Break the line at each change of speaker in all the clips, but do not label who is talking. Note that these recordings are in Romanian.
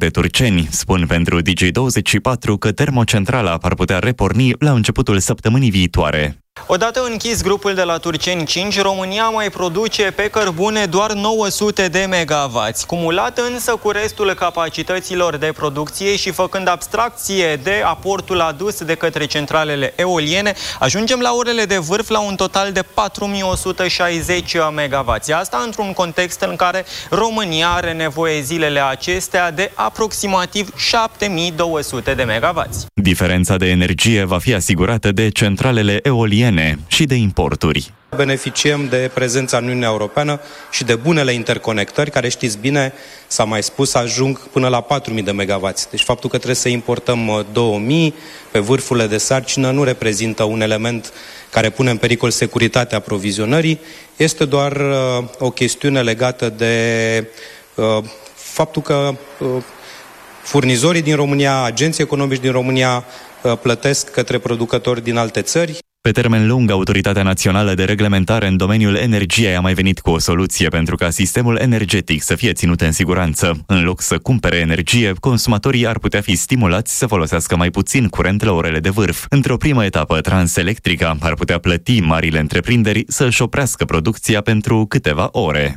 de turceni spun pentru Digi24 că termocentrala ar putea reporni la începutul săptămânii viitoare.
Odată închis grupul de la Turceni 5, România mai produce pe cărbune doar 900 de megawatts. Cumulat însă cu restul capacităților de producție și făcând abstracție de aportul adus de către centralele eoliene, ajungem la orele de vârf la un total de 4160 megawatts. Asta într-un context în care România are nevoie zilele acestea de aproximativ 7200 de megawatts.
Diferența de energie va fi asigurată de centralele eoliene și de importuri.
Beneficiem de prezența în Uniunea Europeană și de bunele interconectări, care știți bine, s-a mai spus, ajung până la 4.000 de megawatts. Deci faptul că trebuie să importăm 2.000 pe vârfurile de sarcină nu reprezintă un element care pune în pericol securitatea aprovizionării, este doar o chestiune legată de faptul că furnizorii din România, agenții economici din România plătesc către producători din alte țări.
Pe termen lung, Autoritatea Națională de Reglementare în domeniul energiei a mai venit cu o soluție pentru ca sistemul energetic să fie ținut în siguranță. În loc să cumpere energie, consumatorii ar putea fi stimulați să folosească mai puțin curent la orele de vârf. Într-o primă etapă, Transelectrica ar putea plăti marile întreprinderi să își oprească producția pentru câteva ore.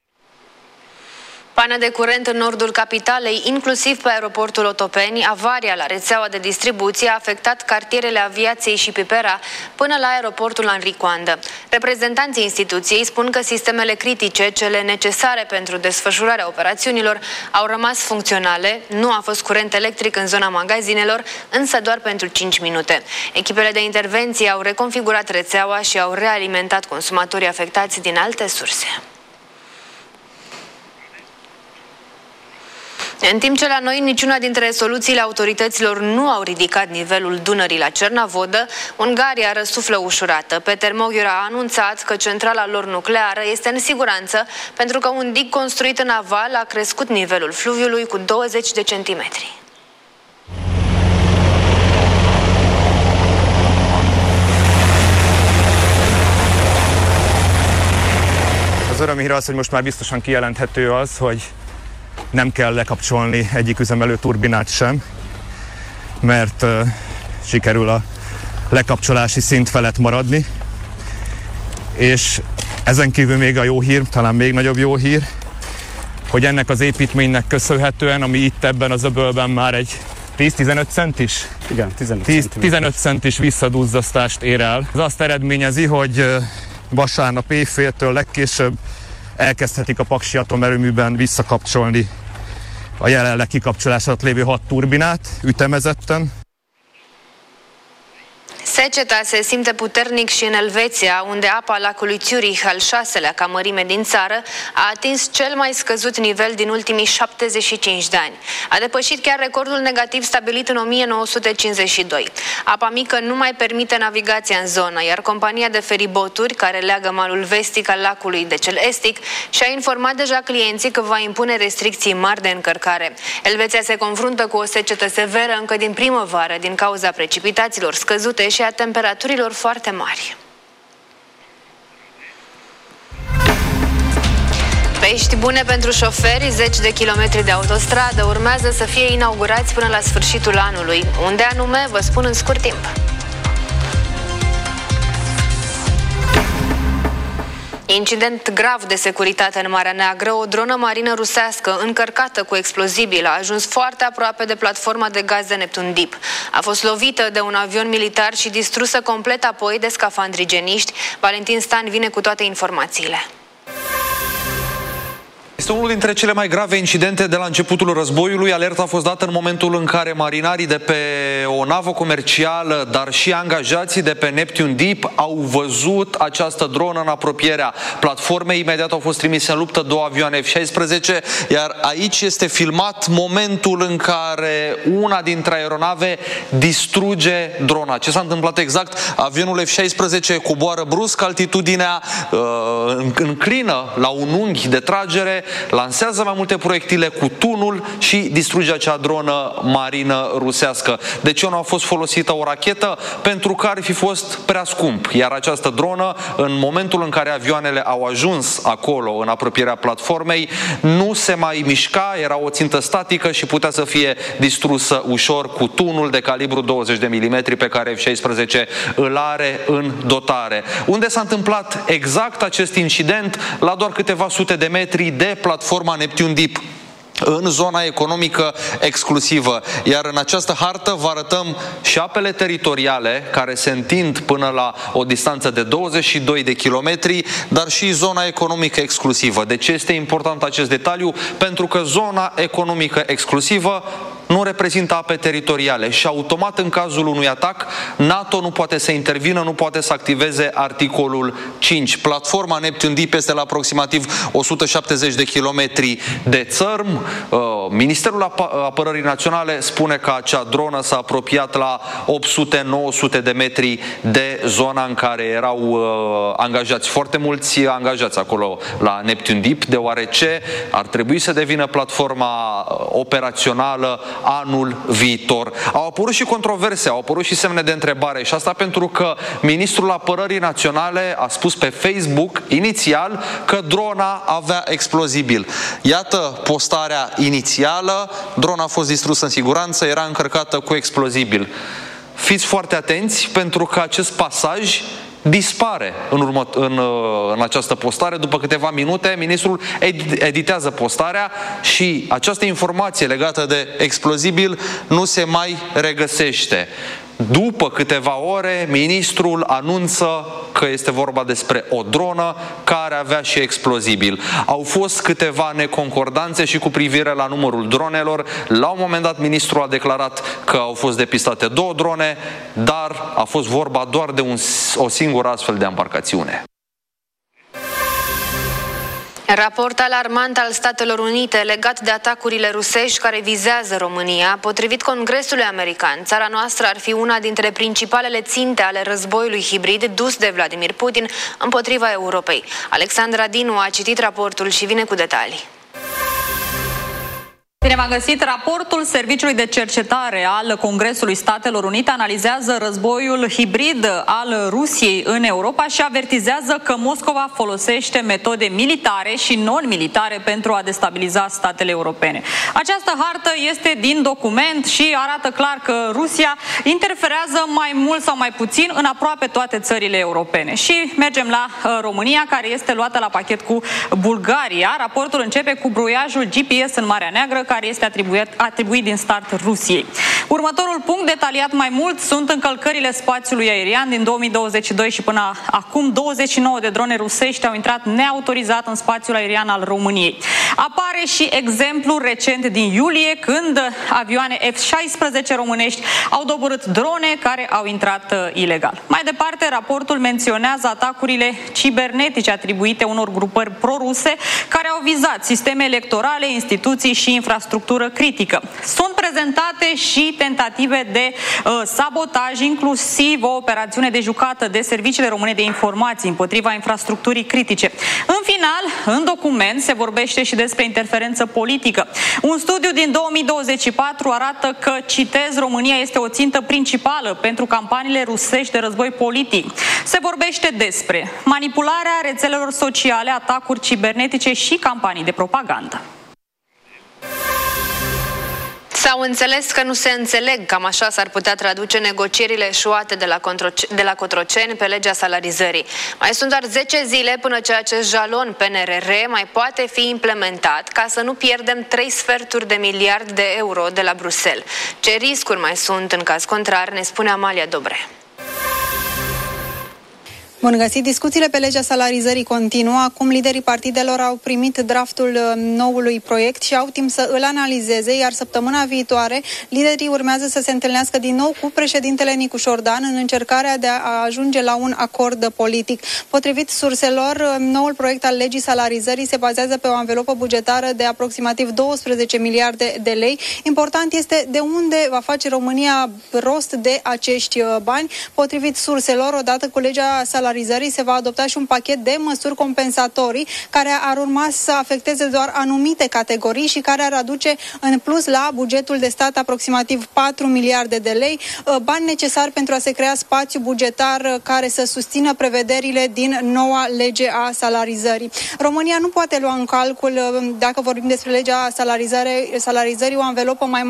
Pană de curent în nordul capitalei, inclusiv pe aeroportul Otopeni, avaria la rețeaua de distribuție a afectat cartierele Aviației și Pipera până la aeroportul Henri Coandă. Reprezentanții instituției spun că sistemele critice, cele necesare pentru desfășurarea operațiunilor, au rămas funcționale, nu a fost curent electric în zona magazinelor, însă doar pentru 5 minute. Echipele de intervenție au reconfigurat rețeaua și au realimentat consumatorii afectați din alte surse. În timp ce la noi niciuna dintre soluțiile autorităților nu au ridicat nivelul Dunării la Cernavodă, Ungaria răsuflă ușurată. Peter Magyar a anunțat că centrala lor nucleară este în siguranță pentru că un dig construit în aval a crescut nivelul fluviului cu 20 de centimetri.
Az örömi hír az, hogy most már biztosan kijelenthető az, hogy nem kell lekapcsolni egyik üzemelő turbinát sem, mert sikerül a lekapcsolási szint felett maradni. És ezen kívül még a jó hír, talán még nagyobb jó hír, hogy ennek az építménynek köszönhetően, ami itt ebben az öbölben már egy 10-15 centis?
Igen,
15 centis visszaduzzasztást ér el. Ez azt eredményezi, hogy vasárnap éjféltől legkésőbb elkezdhetik a Paksi atomerőműben visszakapcsolni a jelenleg kikapcsolás alatt lévő 6 turbinát ütemezetten.
Seceta se simte puternic și în Elveția, unde apa lacului Zürich, al 6-lea ca mărime din țară, a atins cel mai scăzut nivel din ultimii 75 de ani. A depășit chiar recordul negativ stabilit în 1952. Apa mică nu mai permite navigația în zonă, iar compania de feriboturi, care leagă malul vestic al lacului de cel estic, și-a informat deja clienții că va impune restricții mari de încărcare. Elveția se confruntă cu o secetă severă încă din primăvară, din cauza precipitațiilor scăzute și a temperaturilor foarte mari. Vești bune pentru șoferi, 10 de kilometri de autostradă urmează să fie inaugurați până la sfârșitul anului. Unde anume, vă spun în scurt timp. Incident grav de securitate în Marea Neagră. O dronă marină rusească încărcată cu explozibil a ajuns foarte aproape de platforma de gaz de Neptun Deep. A fost lovită de un avion militar și distrusă complet apoi de scafandrigeniști. Valentin Stan vine cu toate informațiile.
Este unul dintre cele mai grave incidente de la începutul războiului. Alerta a fost dată în momentul în care marinarii de pe o navă comercială, dar și angajații de pe Neptune Deep au văzut această dronă în apropierea platformei. Imediat au fost trimise în luptă 2 avioane F-16, iar aici este filmat momentul în care una dintre aeronave distruge drona. Ce s-a întâmplat exact? Avionul F-16 coboară brusc altitudinea, înclină la un unghi de tragere, lansează mai multe proiectile cu tunul și distruge acea dronă marină rusească. De ce nu a fost folosită o rachetă? Pentru că ar fi fost prea scump. Iar această dronă, în momentul în care avioanele au ajuns acolo, în apropierea platformei, nu se mai mișca, era o țintă statică și putea să fie distrusă ușor cu tunul de calibru 20 de milimetri pe care F-16 îl are în dotare. Unde s-a întâmplat exact acest incident? La doar câteva sute de metri de platforma Neptune Deep, în zona economică exclusivă. Iar în această hartă vă arătăm și apele teritoriale care se întind până la o distanță de 22 de kilometri, dar și zona economică exclusivă. De ce este important acest detaliu? Pentru că zona economică exclusivă nu reprezintă ape teritoriale și automat în cazul unui atac NATO nu poate să intervină, nu poate să activeze articolul 5. Platforma Neptune Deep este la aproximativ 170 de kilometri de țărm. Ministerul Apărării Naționale spune că acea dronă s-a apropiat la 800-900 de metri de zona în care erau angajați. Foarte mulți angajați acolo la Neptune Deep, deoarece ar trebui să devină platforma operațională anul viitor. Au apărut și controverse, au apărut și semne de întrebare și asta pentru că Ministrul Apărării Naționale a spus pe Facebook inițial că drona avea explozibil. Iată postarea inițială, drona a fost distrusă în siguranță, era încărcată cu explozibil. Fiți foarte atenți pentru că acest pasaj dispare în această postare. După câteva minute, ministrul editează postarea și această informație legată de explozibil nu se mai regăsește. După câteva ore, ministrul anunță că este vorba despre o dronă care avea și explozibil. Au fost câteva neconcordanțe și cu privire la numărul dronelor. La un moment dat, ministrul a declarat că au fost depistate 2 drone, dar a fost vorba doar de o singură astfel de embarcațiune.
Raport alarmant al Statelor Unite legat de atacurile rusești care vizează România. Potrivit Congresului American, țara noastră ar fi una dintre principalele ținte ale războiului hibrid dus de Vladimir Putin împotriva Europei. Alexandra Dinu a citit raportul și vine cu detalii.
Bine v-am găsit. Raportul Serviciului de Cercetare al Congresului Statelor Unite analizează războiul hibrid al Rusiei în Europa și avertizează că Moscova folosește metode militare și non-militare pentru a destabiliza statele europene. Această hartă este din document și arată clar că Rusia interferează mai mult sau mai puțin în aproape toate țările europene. Și mergem la România, care este luată la pachet cu Bulgaria. Raportul începe cu bruiajul GPS în Marea Neagră, care este atribuit din start Rusiei. Următorul punct, detaliat mai mult, sunt încălcările spațiului aerian. Din 2022 și până acum, 29 de drone rusești au intrat neautorizat în spațiul aerian al României. Apare și exemplu recent din iulie, când avioane F-16 românești au doborât drone care au intrat ilegal. Mai departe, raportul menționează atacurile cibernetice atribuite unor grupări proruse care au vizat sisteme electorale, instituții și infrastructură critică. Sunt prezentate și tentative de sabotaj, inclusiv o operațiune de jucată de serviciile române de informații împotriva infrastructurii critice. În final, în document se vorbește și despre interferență politică. Un studiu din 2024 arată că, citez, România este o țintă principală pentru campaniile rusești de război politic. Se vorbește despre manipularea rețelelor sociale, atacuri cibernetice și campanii de propagandă.
S-au înțeles că nu se înțeleg, cam așa s-ar putea traduce negocierile eșuate de la Cotroceni pe legea salarizării. Mai sunt doar 10 zile până ce acest jalon PNRR mai poate fi implementat, ca să nu pierdem 3/4 de miliard de euro de la Bruxelles. Ce riscuri mai sunt în caz contrar, ne spune Amalia Dobre.
Bun găsit! Discuțiile pe legea salarizării continuă. Acum liderii partidelor au primit draftul noului proiect și au timp să îl analizeze, iar săptămâna viitoare liderii urmează să se întâlnească din nou cu președintele Nicu Șordan în încercarea de a ajunge la un acord politic. Potrivit surselor, noul proiect al legii salarizării se bazează pe o anvelopă bugetară de aproximativ 12 miliarde de lei. Important este de unde va face România rost de acești bani. Potrivit surselor, odată cu legea salarizării salarizării se va adopta și un pachet de măsuri compensatorii care ar urma să afecteze doar anumite categorii și care ar aduce în plus la bugetul de stat aproximativ 4 miliarde de lei, bani necesari pentru a se crea spațiu bugetar care să susțină prevederile din noua lege a salarizării. România nu poate lua în calcul, dacă vorbim despre legea salarizării, o anvelopă mai